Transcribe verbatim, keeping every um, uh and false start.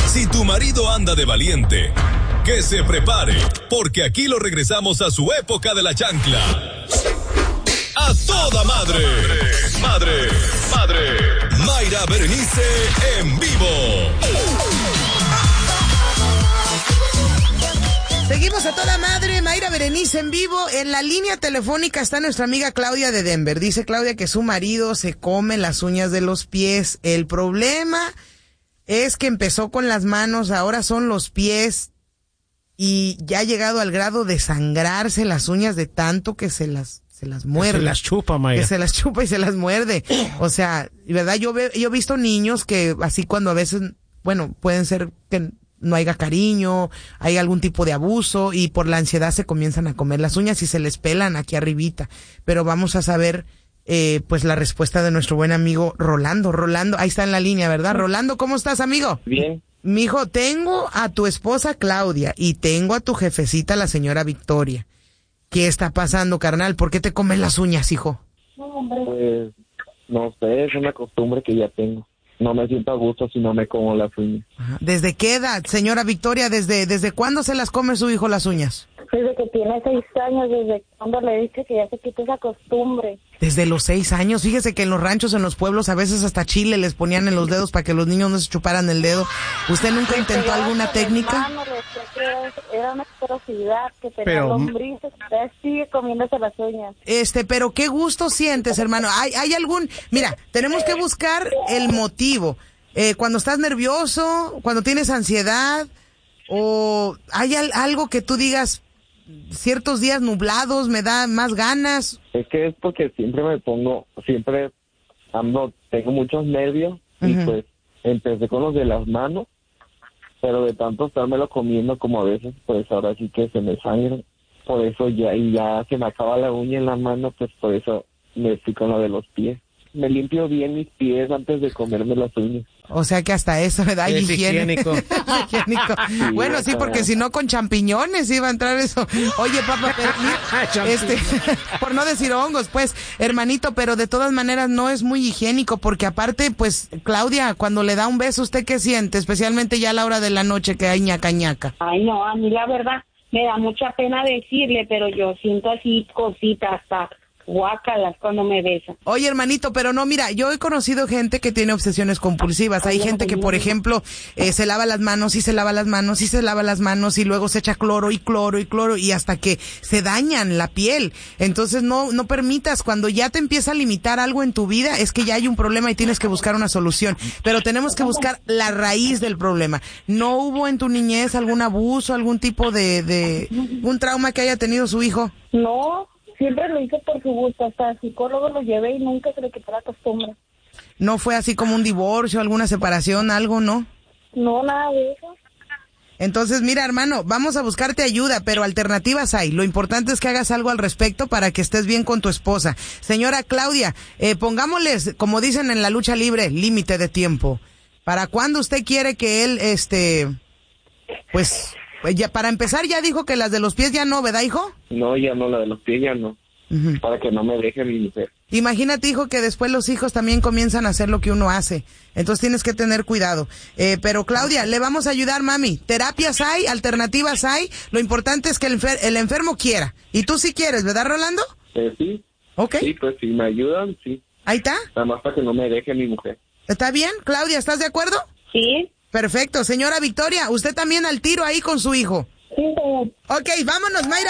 Si tu marido anda de valiente, que se prepare, porque aquí lo regresamos a su época de la chancla. ¡A toda madre! ¡Madre! ¡Madre! Mayra Berenice en vivo. Seguimos a toda madre, Mayra Berenice en vivo. En la línea telefónica está nuestra amiga Claudia de Denver. Dice Claudia que su marido se come las uñas de los pies. El problema es que empezó con las manos, ahora son los pies y ya ha llegado al grado de sangrarse las uñas de tanto que se las se las muerde. Se las chupa, Mayra. Que se las chupa y se las muerde. O sea, ¿verdad? Yo, ve, yo he visto niños que así cuando a veces, bueno, pueden ser que no haya cariño, hay algún tipo de abuso y por la ansiedad se comienzan a comer las uñas y se les pelan aquí arribita. Pero vamos a saber, eh, pues la respuesta de nuestro buen amigo Rolando. Rolando, ahí está en la línea, ¿verdad? Rolando, ¿cómo estás, amigo? Bien. Mijo, tengo a tu esposa Claudia y tengo a tu jefecita, la señora Victoria. ¿Qué está pasando, carnal? ¿Por qué te comes las uñas, hijo? Pues, no sé, es una costumbre que ya tengo. No me siento a gusto si no me como las uñas. ¿Desde qué edad, señora Victoria? ¿Desde desde cuándo se las come su hijo las uñas? Desde que tiene seis años, desde cuando le dije que ya se quite esa costumbre. Desde los seis años. Fíjese que en los ranchos, en los pueblos, a veces hasta chile les ponían en los dedos para que los niños no se chuparan el dedo. ¿Usted nunca intentó alguna técnica? Hermano, era una asquerosidad que tenía Pero... lombrices, usted sigue comiéndose las uñas. Este, pero ¿qué gusto sientes, hermano? ¿Hay, hay algún...? Mira, tenemos que buscar el motivo. Eh, cuando estás nervioso, cuando tienes ansiedad, o hay al, algo que tú digas, ciertos días nublados me da más ganas. Es que es porque siempre me pongo, siempre ando, tengo muchos nervios y Uh-huh. pues empecé con los de las manos, pero de tanto estármelo comiendo como a veces, pues ahora sí que se me sangran. Por eso ya, y ya se me acaba la uña en la mano, pues por eso me fui con la de los pies. Me limpio bien mis pies antes de comerme las uñas. O sea que hasta eso me da Es higiene. higiénico. higiénico. Sí, Bueno, sí, porque si no con champiñones iba a entrar eso. Oye, papá, pero, mira, este, por no decir hongos, pues, hermanito, pero de todas maneras no es muy higiénico, porque aparte, pues, Claudia, cuando le da un beso, ¿usted qué siente? Especialmente ya a la hora de la noche que hay ñaca ñaca. Ay, no, a mí la verdad me da mucha pena decirle, pero yo siento así cositas, hasta guácalas cuando me besan. Oye, hermanito, pero no, mira, yo he conocido gente que tiene obsesiones compulsivas. Hay gente que, por ejemplo, eh, se lava las manos y se lava las manos y se lava las manos y luego se echa cloro y cloro y cloro y hasta que se dañan la piel. Entonces no, no permitas, cuando ya te empieza a limitar algo en tu vida, es que ya hay un problema y tienes que buscar una solución. Pero tenemos que buscar la raíz del problema. ¿No hubo en tu niñez algún abuso, algún tipo de, de, un trauma que haya tenido su hijo? No, siempre lo hice por su gusto, hasta el psicólogo lo llevé y nunca se le quitó la costumbre. ¿No fue así como un divorcio, alguna separación, algo, no? No, nada de eso. Entonces, mira, hermano, vamos a buscarte ayuda, pero alternativas hay. Lo importante es que hagas algo al respecto para que estés bien con tu esposa. Señora Claudia, eh, pongámosles, como dicen en la lucha libre, límite de tiempo. ¿Para cuándo usted quiere que él, este, pues... Pues ya, para empezar, ya dijo que las de los pies ya no, ¿verdad, hijo? No, ya no, la de los pies ya no. Uh-huh. Para que no me deje mi mujer. Imagínate, hijo, que después los hijos también comienzan a hacer lo que uno hace. Entonces tienes que tener cuidado. Eh, pero Claudia, le vamos a ayudar, mami. Terapias hay, alternativas hay. Lo importante es que el, enfer- el enfermo quiera. Y tú sí quieres, ¿verdad, Rolando? Eh, sí. Ok. Sí, pues si me ayudan, sí. Ahí está. Nada más para que no me deje mi mujer. ¿Está bien? Claudia, ¿estás de acuerdo? Sí. Perfecto. Señora Victoria, usted también al tiro ahí con su hijo. Sí, señor. Ok, vámonos, Mayra.